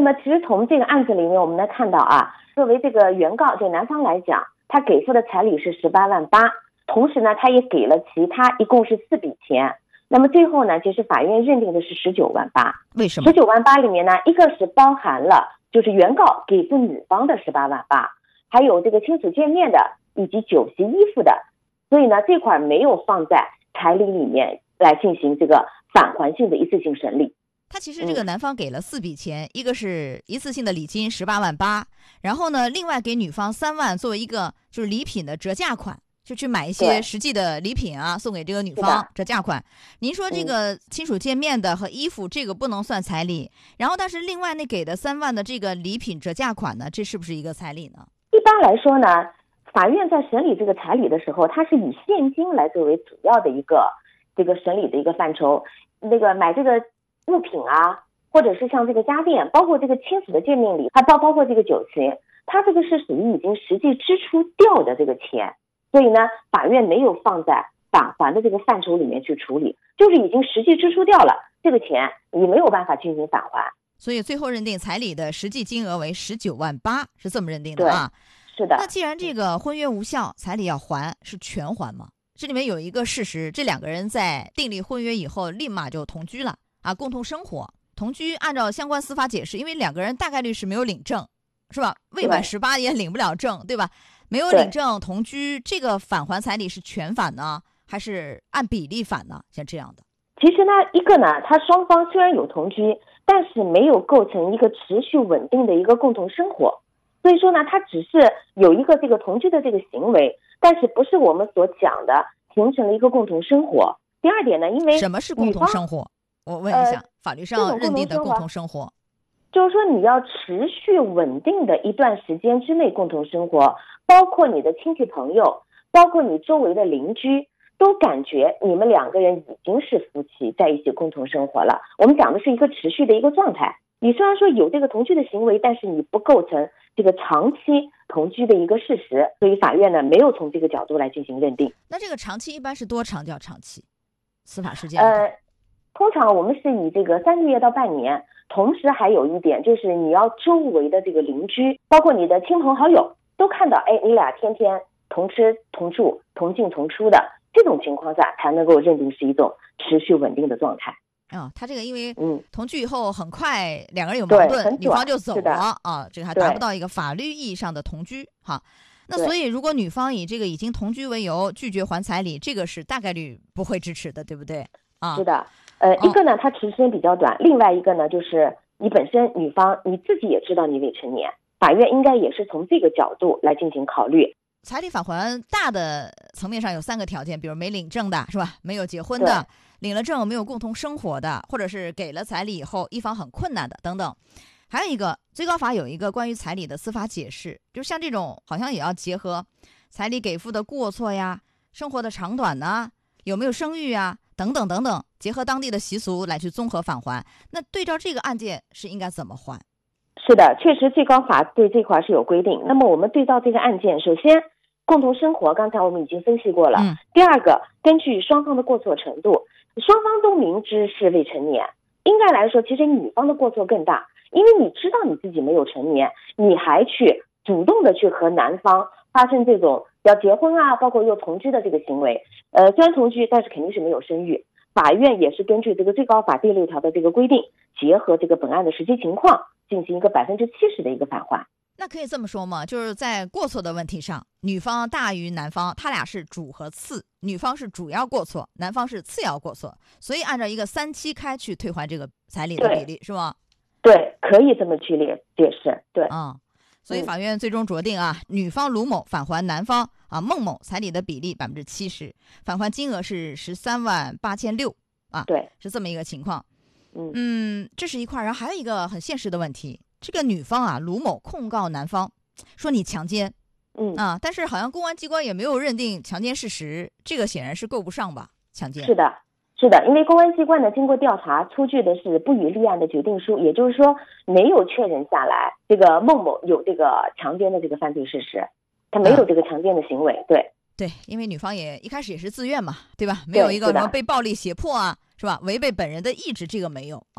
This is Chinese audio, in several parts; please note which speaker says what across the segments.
Speaker 1: 么其实从这个案子里面我们能看到啊，作为这个原告对男方来讲，他给付的彩礼是18.8万，同时呢他也给了其他一共是4笔钱。那么最后呢，其实法院认定的是19.8万。
Speaker 2: 为什么
Speaker 1: ？19.8万里面呢，一个是包含了就是原告给付女方的18.8万，还有这个亲属见面的以及酒席衣服的，所以呢这块没有放在彩礼里面来进行这个返还性的一次性审理。
Speaker 2: 他其实这个男方给了4笔钱，一个是一次性的礼金18.8万，然后呢另外给女方3万作为一个就是礼品的折价款，就去买一些实际的礼品啊，送给这个女方折价款。您说这个亲属见面的和衣服这个不能算彩礼，然后但是另外那给的3万的这个礼品折价款呢，这是不是一个彩礼呢？
Speaker 1: 一般来说呢，法院在审理这个彩礼的时候，它是以现金来作为主要的一个这个审理的一个范畴。那个买这个物品啊，或者是像这个家电，包括这个亲属的见面礼，还包括这个酒席，它这个是属于已经实际支出掉的这个钱，所以呢，法院没有放在返还的这个范畴里面去处理，就是已经实际支出掉了这个钱，你没有办法进行返还。
Speaker 2: 所以最后认定彩礼的实际金额为19.8万，是这么认定的啊？
Speaker 1: 是的。
Speaker 2: 那既然这个婚约无效，彩礼要还，是全还吗？这里面有一个事实，这2个人在订立婚约以后立马就同居了啊，共同生活。同居按照相关司法解释，因为2个人大概率是没有领证，是吧？未满18也领不了证，对吧？没有领证同居，这个返还彩礼是全返呢，还是按比例返呢？像这样的。
Speaker 1: 其实呢，一个呢，他双方虽然有同居，但是没有构成一个持续稳定的一个共同生活，所以说呢，他只是有一个这个同居的这个行为，但是不是我们所讲的形成了一个共同生活。第二点呢，因为
Speaker 2: 什么是共同生活？我问一下，法律上认定的共同生活，
Speaker 1: 就是说你要持续稳定的一段时间之内共同生活，包括你的亲戚朋友，包括你周围的邻居，都感觉你们2个人已经是夫妻在一起共同生活了。我们讲的是一个持续的一个状态。你虽然说有这个同居的行为，但是你不构成这个长期同居的一个事实，所以法院呢没有从这个角度来进行认定。
Speaker 2: 那这个长期一般是多长叫长期？司法实践
Speaker 1: 通常我们是以这个3个月到半年，同时还有一点就是你要周围的这个邻居，包括你的亲朋好友都看到，你俩天天同吃同住同进同出的，这种情况下才能够认定是一种持续稳定的状态。
Speaker 2: 他这个因为同居以后很快2个人有矛盾，女方就走了啊，这个还达不到一个法律意义上的同居哈。那所以如果女方以这个已经同居为由拒绝还彩礼，这个是大概率不会支持的，对不对啊？
Speaker 1: 是的。一个呢它持时间比较短，另外一个呢就是你本身女方你自己也知道你未成年，法院应该也是从这个角度来进行考虑。
Speaker 2: 彩礼返还大的层面上有3个条件，比如没领证的是吧，没有结婚的，领了证没有共同生活的，或者是给了彩礼以后一方很困难的等等。还有一个最高法有一个关于彩礼的司法解释，就像这种好像也要结合彩礼给付的过错呀、生活的长短啊、有没有生育啊等等等等，结合当地的习俗来去综合返还。那对照这个案件是应该怎么还？
Speaker 1: 是的，确实最高法对这块是有规定。那么我们对照这个案件，首先共同生活刚才我们已经分析过了，第二个根据双方的过错程度，双方都明知是未成年，应该来说其实女方的过错更大，因为你知道你自己没有成年，你还去主动的去和男方发生这种要结婚啊，包括又同居的这个行为。虽然同居，但是肯定是没有生育。法院也是根据这个最高法第6条的这个规定，结合这个本案的实际情况，进行一个70%的一个返还。
Speaker 2: 那可以这么说吗？就是在过错的问题上，女方大于男方，他俩是主和次，女方是主要过错，男方是次要过错，所以按照一个3七开去退还这个彩礼的比例，是吗？
Speaker 1: 对，可以这么去解释。对，
Speaker 2: 所以法院最终酌定啊，女方卢某返还男方孟某彩礼的比例70%，返还金额是13.86万
Speaker 1: 对，
Speaker 2: 是这么一个情况。这是一块，然后还有一个很现实的问题，这个女方卢某控告男方说你强奸，但是好像公安机关也没有认定强奸事实，这个显然是够不上吧？强奸。
Speaker 1: 是的，因为公安机关呢经过调查出具的是不予立案的决定书，也就是说没有确认下来这个孟某有这个强奸的这个犯罪事实，他没有这个强奸的行为。
Speaker 2: 对，因为女方也一开始也是自愿嘛，对吧？没有一个什么被暴力胁迫啊，是吧？违背本人的意志，这个没有啊。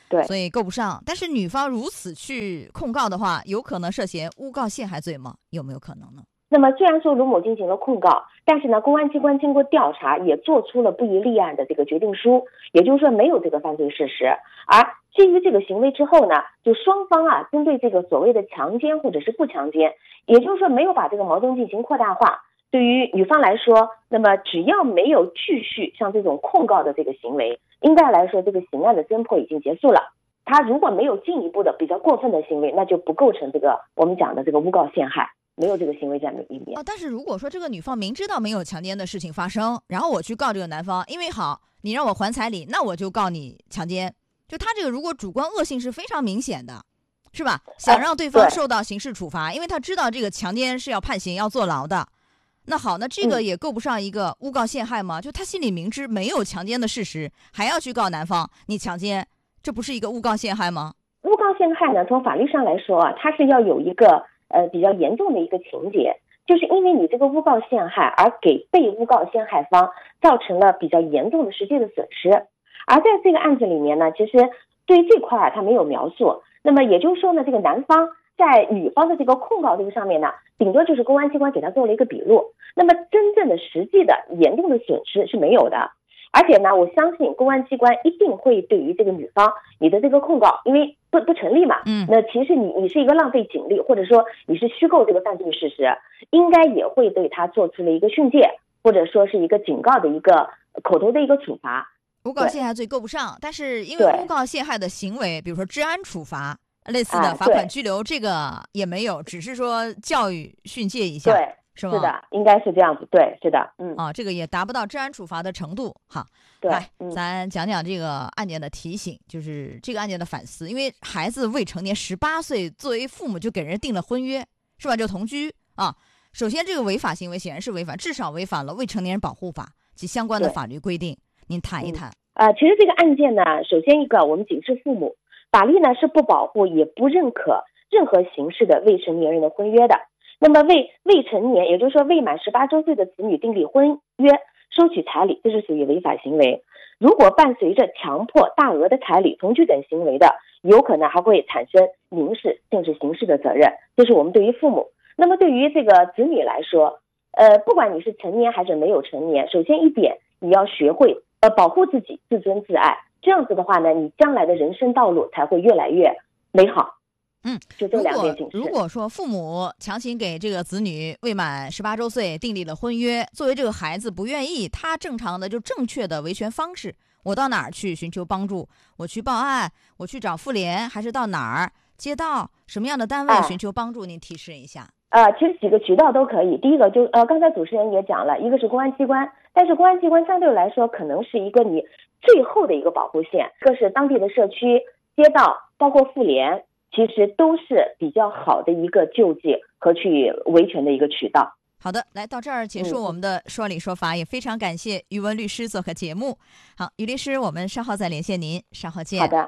Speaker 1: 对，
Speaker 2: 所以够不上。但是女方如此去控告的话，有可能涉嫌诬告陷害罪吗？有没有可能呢？
Speaker 1: 那么虽然说卢某进行了控告，但是呢，公安机关经过调查也做出了不予立案的这个决定书，也就是说没有这个犯罪事实。而基于这个行为之后呢，就双方针对这个所谓的强奸或者是不强奸，也就是说没有把这个矛盾进行扩大化。对于女方来说，那么只要没有继续像这种控告的这个行为，应该来说这个刑案的侦破已经结束了。他如果没有进一步的比较过分的行为，那就不构成这个我们讲的这个诬告陷害，没有这个行为在里面。
Speaker 2: 但是如果说这个女方明知道没有强奸的事情发生，然后我去告这个男方，因为好你让我还彩礼，那我就告你强奸。就他这个如果主观恶性是非常明显的，是吧？想让对方受到刑事处罚，因为他知道这个强奸是要判刑要坐牢的。那好，那这个也够不上一个诬告陷害吗？就他心里明知没有强奸的事实，还要去告男方你强奸，这不是一个诬告陷害吗？
Speaker 1: 诬告陷害呢，从法律上来说它是要有一个比较严重的一个情节，就是因为你这个诬告陷害而给被诬告陷害方造成了比较严重的实际的损失。而在这个案子里面呢，其实对于这块他没有描述。那么也就是说呢，这个男方在女方的这个控告这个上面呢，顶多就是公安机关给他做了一个笔录，那么真正的实际的严重的损失是没有的。而且呢，我相信公安机关一定会对于这个女方你的这个控告，因为不成立嘛，那其实你是一个浪费警力，或者说你是虚构这个犯罪事实，应该也会对他做出了一个训诫，或者说是一个警告的一个口头的一个处罚。
Speaker 2: 诬告陷害罪够不上，但是因为诬告陷害的行为，比如说治安处罚类似的罚款拘留，这个也没有，只是说教育训诫一下，
Speaker 1: 对，
Speaker 2: 是吗？
Speaker 1: 是的，应该是这样子，对，是的，
Speaker 2: 这个也达不到治安处罚的程度。好，
Speaker 1: 对，
Speaker 2: 来，咱讲讲这个案件的提醒，就是这个案件的反思。因为孩子未成年18岁，作为父母就给人订了婚约，是吧？就同居啊。首先，这个违法行为显然是违反，至少违反了未成年人保护法及相关的法律规定。您谈一谈。
Speaker 1: 其实这个案件呢，首先一个，我们警示父母，法律呢是不保护也不认可任何形式的未成年人的婚约的。那么未成年，也就是说未满18周岁的子女订立婚约，收取彩礼，这是属于违法行为。如果伴随着强迫、大额的彩礼、同居等行为的，有可能还会产生民事甚至刑事的责任。这是我们对于父母。那么对于这个子女来说，不管你是成年还是没有成年，首先一点，你要学会保护自己，自尊自爱。这样子的话呢，你将来的人生道路才会越来越美好。就这两点警示。
Speaker 2: 如果说父母强行给这个子女未满18周岁订立了婚约，作为这个孩子不愿意，他正常的就正确的维权方式，我到哪儿去寻求帮助？我去报案，我去找妇联，还是到哪儿街道什么样的单位寻求帮助？您提示一下。
Speaker 1: 其实几个渠道都可以。第一个就刚才主持人也讲了，一个是公安机关，但是公安机关相对来说可能是一个你最后的一个保护线，一个是当地的社区、街道，包括妇联，其实都是比较好的一个救济和去维权的一个渠道。
Speaker 2: 好的，来到这儿结束我们的说理说法，也非常感谢于文律师做客节目。好，于律师，我们稍后再连线您，稍后见。
Speaker 1: 好的，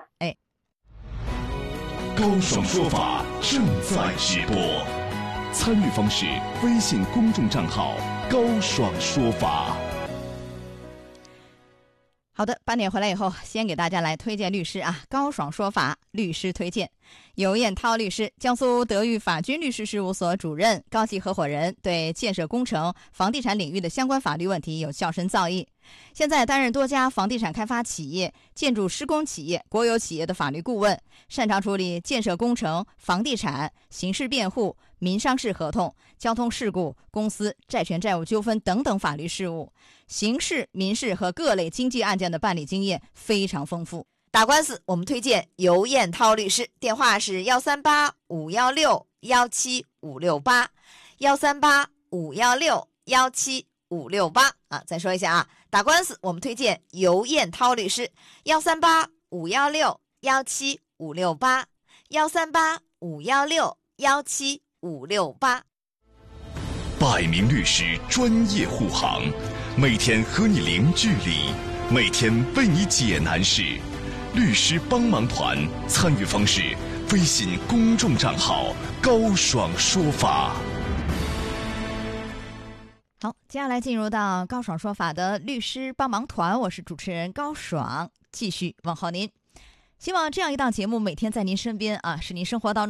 Speaker 3: 高爽说法正在直播，参与方式：微信公众账号高爽说法。
Speaker 2: 好的，8点回来以后，先给大家来推荐律师啊，高爽说法律师推荐，尤彦涛律师，江苏德裕法军律师事务所主任、高级合伙人，对建设工程、房地产领域的相关法律问题有较深造诣。现在担任多家房地产开发企业、建筑施工企业、国有企业的法律顾问，擅长处理建设工程、房地产、刑事辩护、民商事合同、交通事故、公司债权债务纠纷等等法律事务，刑事、民事和各类经济案件的办理经验非常丰富。打官司我们推荐尤彦涛律师，电话是138-516-17568，138-516-17568啊，再说一下啊，打官司我们推荐尤彦涛律师，138-516-17568，138-516-17568。
Speaker 3: 百名律师专业护航，每天和你零距离，每天为你解难事。律师帮忙团参与方式：微信公众账号高爽说法。
Speaker 2: 好，接下来进入到高爽说法的律师帮忙团，我是主持人高爽，继续问候您。 希望这样一档节目每天在您身边啊，使您生活当中